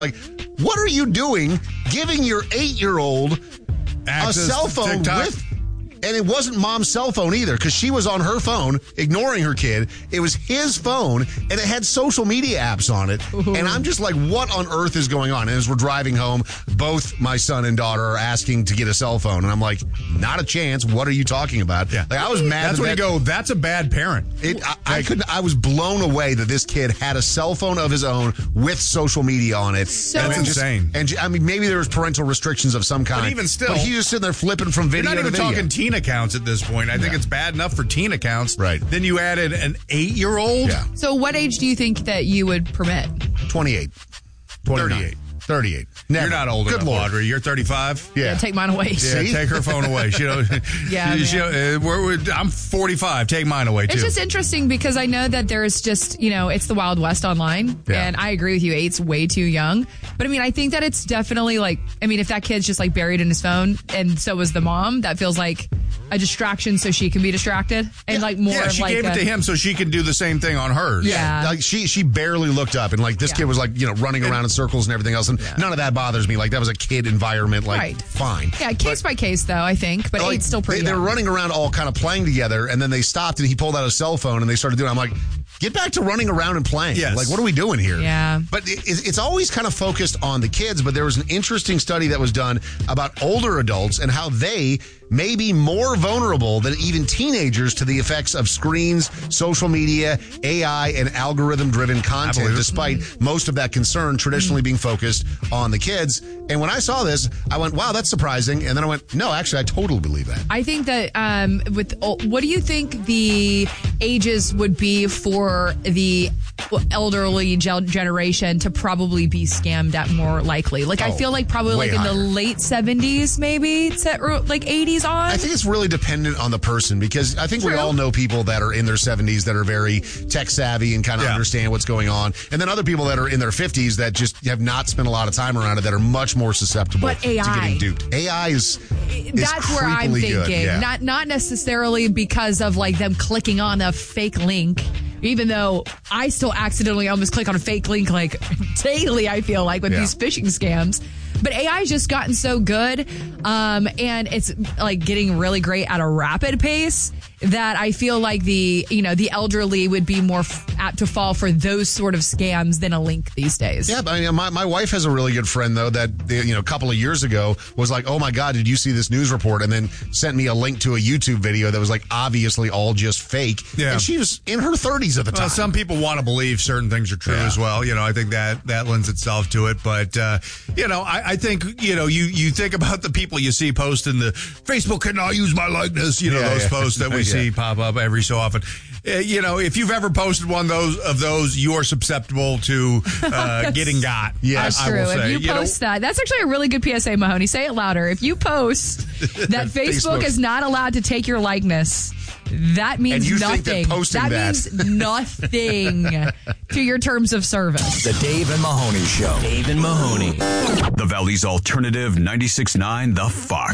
Like, what are you doing giving your 8-year-old a cell phone with... And it wasn't mom's cell phone either, because she was on her phone ignoring her kid. It was his phone, and it had social media apps on it. Ooh. And I'm just like, what on earth is going on? And as we're driving home, both my son and daughter are asking to get a cell phone. And I'm like, not a chance. What are you talking about? Yeah. Like, I was mad. That's when you go, that's a bad parent. I was blown away that this kid had a cell phone of his own with social media on it. That's insane. And I mean, maybe there was parental restrictions of some kind. But even still. But he's just sitting there flipping from video to video. You're not even talking teen accounts at this point. I think it's bad enough for teen accounts. Right. Then you added an 8-year-old. Yeah. So what age do you think that you would permit? 28. 38. Never. You're not old enough, Audrey. You're 35? Yeah, take mine away. Yeah, take her phone away. I'm 45. Take mine away, too. It's just interesting because I know that there's just, it's the Wild West online. Yeah. And I agree with you. 8's way too young. But, I mean, I think that it's definitely if that kid's just buried in his phone and so is the mom, that feels like a distraction so she can be distracted. And she gave it to him so she can do the same thing on hers. Yeah. She barely looked up. And this kid was running around in circles and everything else. And none of that bothers me. That was a kid environment. Fine. Yeah, case by case, though, I think. But 8's still pretty They young. were running around all kind of playing together. And then they stopped and he pulled out a cell phone and they started doing it. I'm like, get back to running around and playing. Yes. What are we doing here? Yeah. But it's always kind of focused on the kids. But there was an interesting study that was done about older adults and how they may be more vulnerable than even teenagers to the effects of screens, social media, AI, and algorithm-driven content, despite most of that concern traditionally being focused on the kids. And when I saw this, I went, wow, that's surprising. And then I went, no, actually, I totally believe that. I think that what do you think the ages would be for the elderly generation to probably be scammed at more likely? I feel like probably in the late 70s, maybe, or 80s on. I think it's really dependent on the person, because I think we all know people that are in their 70s that are very tech savvy and kind of understand what's going on. And then other people that are in their 50s that just have not spent a lot of time around it that are much more susceptible to getting duped. AI is that's where I'm thinking. Yeah. Not necessarily because of them clicking on a fake link. Even though I still accidentally almost click on a fake link daily, I feel like with these phishing scams. But AI's just gotten so good, and it's getting really great at a rapid pace that I feel like the elderly would be more apt to fall for those sort of scams than a link these days. Yeah, but I mean, my wife has a really good friend though that a couple of years ago was like, oh my God, did you see this news report? And then sent me a link to a YouTube video that was obviously all just fake. Yeah. And she was in her 30s at the time. Some people want to believe certain things are true as well. I think that lends itself to it. But, I think, you think about the people you see posting the Facebook cannot use my likeness, those posts that we see pop up every so often. If you've ever posted one of those, you are susceptible to getting got. Yes, that's true. I will say. If you post that, that's actually a really good PSA, Mahoney. Say it louder. If you post that Facebook is not allowed to take your likeness, that means nothing. That means nothing to your terms of service. The Dave and Mahoney Show. Dave and Mahoney. The Valley's Alternative 96.9 The Fox.